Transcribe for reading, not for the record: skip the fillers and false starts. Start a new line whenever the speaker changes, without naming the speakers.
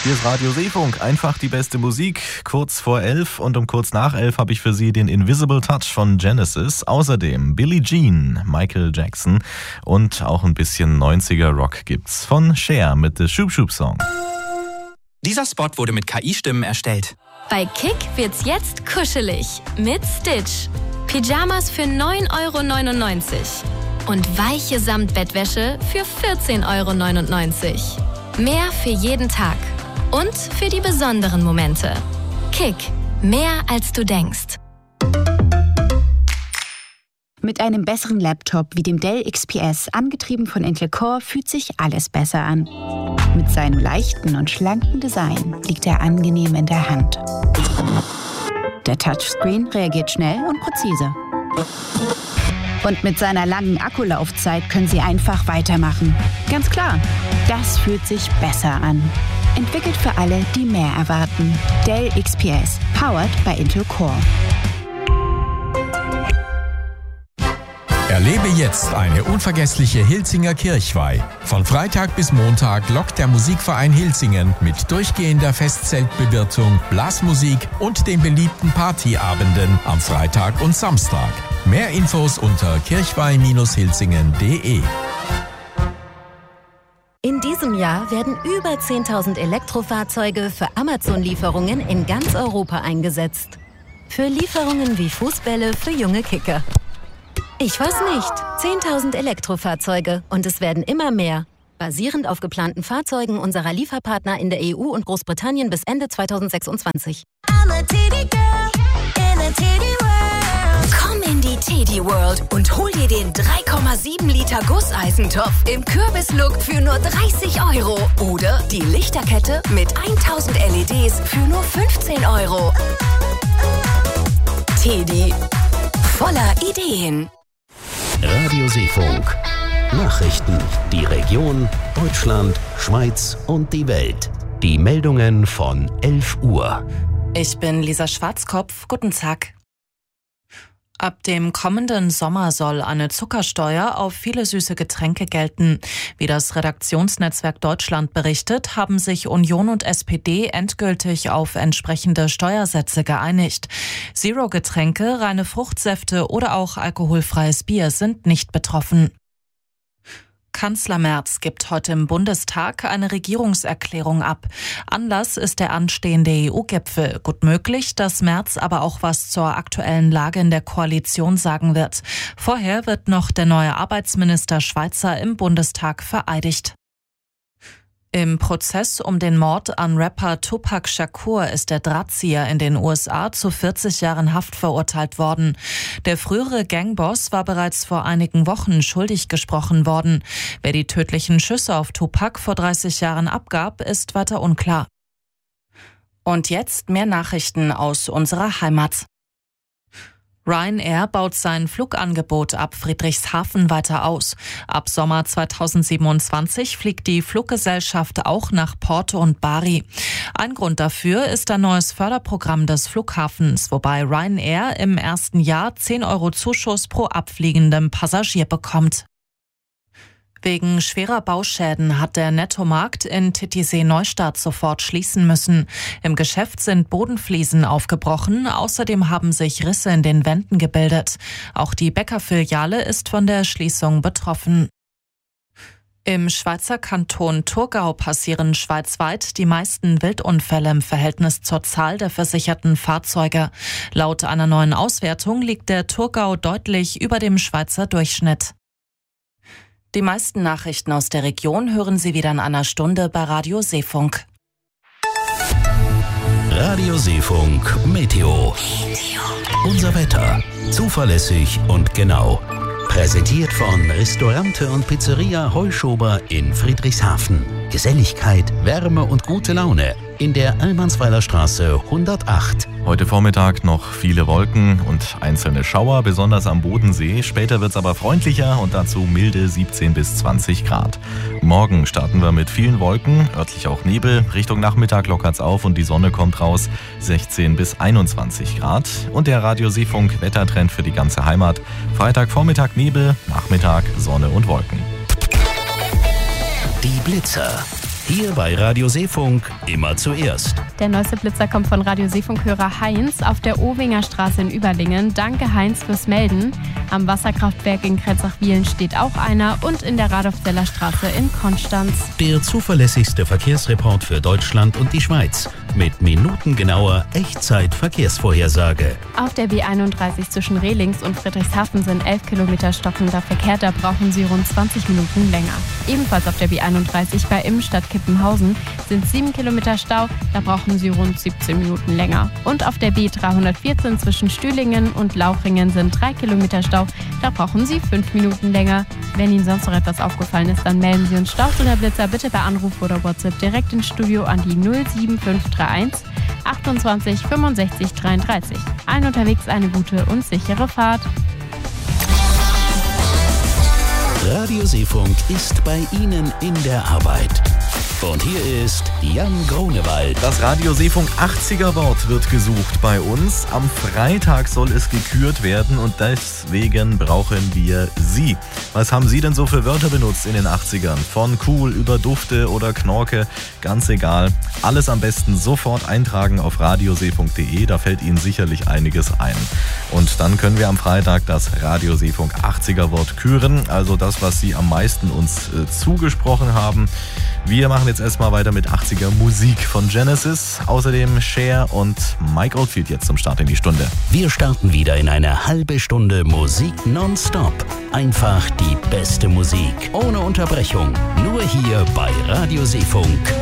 Hier ist Radio Seefunk, einfach die beste Musik, kurz vor 11 und um kurz nach 11 habe ich für Sie den Invisible Touch von Genesis, außerdem Billie Jean, Michael Jackson und auch ein bisschen 90er Rock gibt's von Cher mit The Shoop Shoop Song.
Dieser Spot wurde mit KI-Stimmen erstellt.
Bei Kick wird's jetzt kuschelig mit Stitch. Pyjamas für 9,99 € und weiche Samtbettwäsche für 14,99 €. Mehr für jeden Tag. Und für die besonderen Momente. Kick. Mehr als du denkst.
Mit einem besseren Laptop wie dem Dell XPS, angetrieben von Intel Core, fühlt sich alles besser an. Mit seinem leichten und schlanken Design liegt er angenehm in der Hand. Der Touchscreen reagiert schnell und präzise. Und mit seiner langen Akkulaufzeit können Sie einfach weitermachen. Ganz klar, das fühlt sich besser an. Entwickelt für alle, die mehr erwarten. Dell XPS, powered by Intel Core.
Erlebe jetzt eine unvergessliche Hilsinger Kirchweih. Von Freitag bis Montag lockt der Musikverein Hilsingen mit durchgehender Festzeltbewirtung, Blasmusik und den beliebten Partyabenden am Freitag und Samstag. Mehr Infos unter kirchweih-hilsingen.de.
In diesem Jahr werden über 10.000 Elektrofahrzeuge für Amazon-Lieferungen in ganz Europa eingesetzt. Für Lieferungen wie Fußbälle für junge Kicker. Ich weiß nicht. 10.000 Elektrofahrzeuge und es werden immer mehr. Basierend auf geplanten Fahrzeugen unserer Lieferpartner in der EU und Großbritannien bis Ende 2026.
Komm in die Teddy World und hol dir den 3,7 Liter Gusseisentopf im Kürbislook für nur 30 € oder die Lichterkette mit 1000 LEDs für nur 15 €. Teddy. Voller Ideen.
Radio Seefunk. Nachrichten. Die Region, Deutschland, Schweiz und die Welt. Die Meldungen von 11 Uhr.
Ich bin Lisa Schwarzkopf. Guten Tag. Ab dem kommenden Sommer soll eine Zuckersteuer auf viele süße Getränke gelten. Wie das Redaktionsnetzwerk Deutschland berichtet, haben sich Union und SPD endgültig auf entsprechende Steuersätze geeinigt. Zero-Getränke, reine Fruchtsäfte oder auch alkoholfreies Bier sind nicht betroffen. Kanzler Merz gibt heute im Bundestag eine Regierungserklärung ab. Anlass ist der anstehende EU-Gipfel. Gut möglich, dass Merz aber auch was zur aktuellen Lage in der Koalition sagen wird. Vorher wird noch der neue Arbeitsminister Schweizer im Bundestag vereidigt. Im Prozess um den Mord an Rapper Tupac Shakur ist der Drahtzieher in den USA zu 40 Jahren Haft verurteilt worden. Der frühere Gangboss war bereits vor einigen Wochen schuldig gesprochen worden. Wer die tödlichen Schüsse auf Tupac vor 30 Jahren abgab, ist weiter unklar. Und jetzt mehr Nachrichten aus unserer Heimat. Ryanair baut sein Flugangebot ab Friedrichshafen weiter aus. Ab Sommer 2027 fliegt die Fluggesellschaft auch nach Porto und Bari. Ein Grund dafür ist ein neues Förderprogramm des Flughafens, wobei Ryanair im ersten Jahr 10 € Zuschuss pro abfliegendem Passagier bekommt. Wegen schwerer Bauschäden hat der Nettomarkt in Titisee-Neustadt sofort schließen müssen. Im Geschäft sind Bodenfliesen aufgebrochen, außerdem haben sich Risse in den Wänden gebildet. Auch die Bäckerfiliale ist von der Schließung betroffen. Im Schweizer Kanton Thurgau passieren schweizweit die meisten Wildunfälle im Verhältnis zur Zahl der versicherten Fahrzeuge. Laut einer neuen Auswertung liegt der Thurgau deutlich über dem Schweizer Durchschnitt. Die meisten Nachrichten aus der Region hören Sie wieder in einer Stunde bei Radio Seefunk.
Radio Seefunk Meteo. Unser Wetter. Zuverlässig und genau. Präsentiert von Restaurante und Pizzeria Heuschober in Friedrichshafen. Geselligkeit, Wärme und gute Laune in der Almansweiler Straße 108.
Heute Vormittag noch viele Wolken und einzelne Schauer, besonders am Bodensee. Später wird es aber freundlicher und dazu milde 17 bis 20 Grad. Morgen starten wir mit vielen Wolken, örtlich auch Nebel. Richtung Nachmittag lockert es auf und die Sonne kommt raus, 16 bis 21 Grad. Und der Radio Seefunk Wettertrend für die ganze Heimat. Freitagvormittag Nebel, Nachmittag Sonne und Wolken.
Die Blitzer. Hier bei Radio Seefunk immer zuerst.
Der neueste Blitzer kommt von Radio Seefunk-Hörer Heinz auf der Owinger Straße in Überlingen. Danke Heinz fürs Melden. Am Wasserkraftwerk in Kretzach-Wiehlen steht auch einer und in der Radolfzeller Straße in Konstanz.
Der zuverlässigste Verkehrsreport für Deutschland und die Schweiz. Mit minutengenauer Echtzeit-Verkehrsvorhersage.
Auf der B31 zwischen Rehlings und Friedrichshafen sind 11 Kilometer stockender Verkehr. Da brauchen Sie rund 20 Minuten länger. Ebenfalls auf der B31 bei Immenstadt-Kippenhausen sind 7 Kilometer Stau. Da brauchen Sie rund 17 Minuten länger. Und auf der B314 zwischen Stühlingen und Lauchringen sind 3 Kilometer Stau. Da brauchen Sie 5 Minuten länger. Wenn Ihnen sonst noch etwas aufgefallen ist, dann melden Sie uns Staus oder Blitzer bitte per Anruf oder WhatsApp direkt ins Studio an die 07531 28 65 33. Allen unterwegs eine gute und sichere Fahrt.
Radio Seefunk ist bei Ihnen in der Arbeit. Und hier ist Jan Grunewald.
Das Radio Seefunk 80er Wort wird gesucht bei uns. Am Freitag soll es gekürt werden und deswegen brauchen wir Sie. Was haben Sie denn so für Wörter benutzt in den 80ern? Von cool über Dufte oder Knorke, ganz egal. Alles am besten sofort eintragen auf radioseefunk.de, da fällt Ihnen sicherlich einiges ein. Und dann können wir am Freitag das Radio Seefunk 80er Wort küren, also das, was Sie am meisten uns zugesprochen haben. Wir machen jetzt erstmal weiter mit 80er Musik von Genesis. Außerdem Cher und Mike Oldfield jetzt zum Start in die Stunde.
Wir starten wieder in eine halbe Stunde Musik nonstop. Einfach die beste Musik, ohne Unterbrechung. Nur hier bei Radio Seefunk.